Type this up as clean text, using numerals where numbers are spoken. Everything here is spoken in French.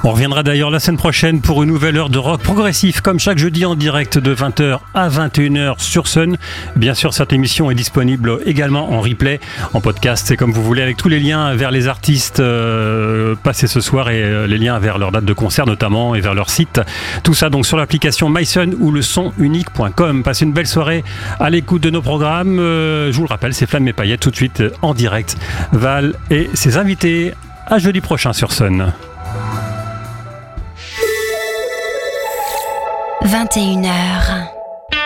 On reviendra d'ailleurs la semaine prochaine pour une nouvelle heure de rock progressif, comme chaque jeudi en direct de 20h à 21h sur Sun. Bien sûr, cette émission est disponible également en replay, en podcast, c'est comme vous voulez, avec tous les liens vers les artistes passés ce soir et les liens vers leur date de concert notamment et vers leur site. Tout ça donc sur l'application MySun ou le sonunique.com. Passez une belle soirée à l'écoute de nos programmes. Je vous le rappelle, c'est Flammes et Paillettes tout de suite en direct. Val et ses invités. À jeudi prochain sur Sun. 21h.